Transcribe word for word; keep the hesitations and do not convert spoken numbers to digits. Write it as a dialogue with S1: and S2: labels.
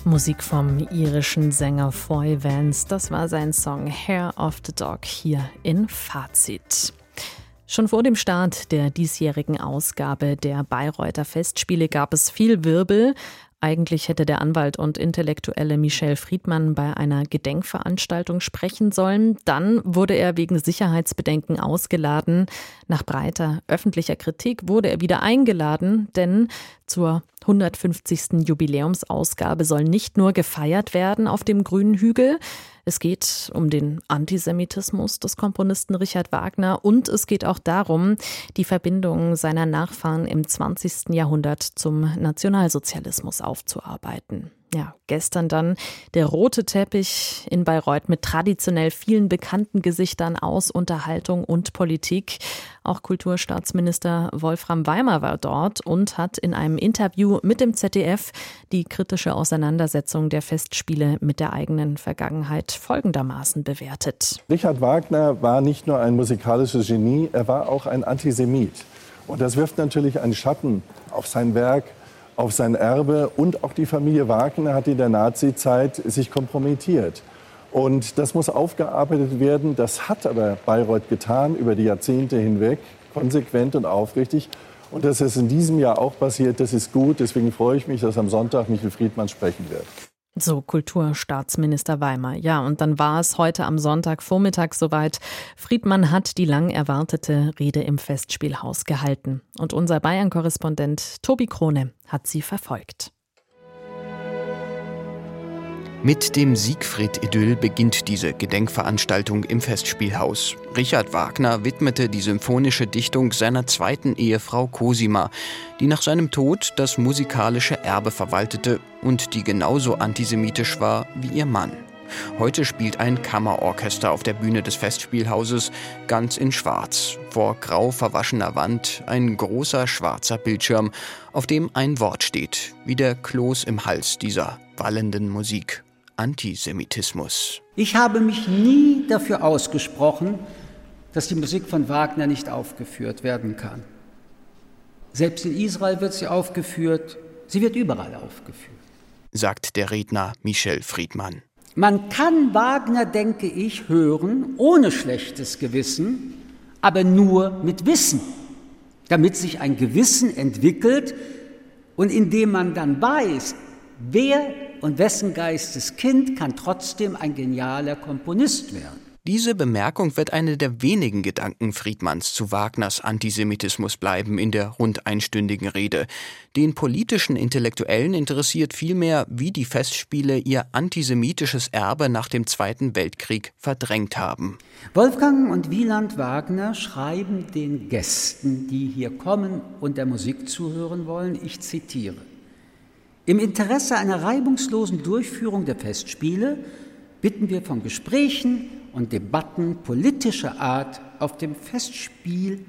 S1: Musik vom irischen Sänger Foy Vance, das war sein Song Hair of the Dog hier in Fazit. Schon vor dem Start der diesjährigen Ausgabe der Bayreuther Festspiele gab es viel Wirbel. Eigentlich hätte der Anwalt und Intellektuelle Michel Friedmann bei einer Gedenkveranstaltung sprechen sollen. Dann wurde er wegen Sicherheitsbedenken ausgeladen. Nach breiter öffentlicher Kritik wurde er wieder eingeladen, denn zur hundertfünfzigsten Jubiläumsausgabe soll nicht nur gefeiert werden auf dem grünen Hügel. Es geht um den Antisemitismus des Komponisten Richard Wagner und es geht auch darum, die Verbindung seiner Nachfahren im zwanzigsten Jahrhundert zum Nationalsozialismus aufzuarbeiten. Ja, gestern dann der rote Teppich in Bayreuth mit traditionell vielen bekannten Gesichtern aus Unterhaltung und Politik. Auch Kulturstaatsminister Wolfram Weimer war dort und hat in einem Interview mit dem Z D F die kritische Auseinandersetzung der Festspiele mit der eigenen Vergangenheit folgendermaßen bewertet.
S2: Richard Wagner war nicht nur ein musikalisches Genie, er war auch ein Antisemit. Und das wirft natürlich einen Schatten auf sein Werk, auf sein Erbe, und auch die Familie Wagner hat in der Nazizeit sich kompromittiert. Und das muss aufgearbeitet werden. Das hat aber Bayreuth getan über die Jahrzehnte hinweg, konsequent und aufrichtig. Und dass es in diesem Jahr auch passiert, das ist gut. Deswegen freue ich mich, dass am Sonntag Michel Friedmann sprechen wird.
S1: So Kulturstaatsminister Weimer. Ja, und dann war es heute am Sonntagvormittag soweit. Friedmann hat die lang erwartete Rede im Festspielhaus gehalten. Und unser Bayern-Korrespondent Tobi Krone hat sie verfolgt.
S3: Mit dem Siegfried-Idyll beginnt diese Gedenkveranstaltung im Festspielhaus. Richard Wagner widmete die symphonische Dichtung seiner zweiten Ehefrau Cosima, die nach seinem Tod das musikalische Erbe verwaltete und die genauso antisemitisch war wie ihr Mann. Heute spielt ein Kammerorchester auf der Bühne des Festspielhauses, ganz in Schwarz. Vor grau verwaschener Wand ein großer schwarzer Bildschirm, auf dem ein Wort steht, wie der Kloß im Hals dieser wallenden Musik. Antisemitismus.
S4: Ich habe mich nie dafür ausgesprochen, dass die Musik von Wagner nicht aufgeführt werden kann. Selbst in Israel wird sie aufgeführt, sie wird überall aufgeführt,
S3: sagt der Redner Michel Friedmann.
S4: Man kann Wagner, denke ich, hören, ohne schlechtes Gewissen, aber nur mit Wissen, damit sich ein Gewissen entwickelt und indem man dann weiß, wer und wessen Geisteskind kann trotzdem ein genialer Komponist werden.
S3: Diese Bemerkung wird eine der wenigen Gedanken Friedmanns zu Wagners Antisemitismus bleiben in der rund einstündigen Rede. Den politischen Intellektuellen interessiert vielmehr, wie die Festspiele ihr antisemitisches Erbe nach dem Zweiten Weltkrieg verdrängt haben.
S4: Wolfgang und Wieland Wagner schreiben den Gästen, die hier kommen und der Musik zuhören wollen, ich zitiere: Im Interesse einer reibungslosen Durchführung der Festspiele bitten wir von Gesprächen und Debatten politischer Art auf dem Festspiel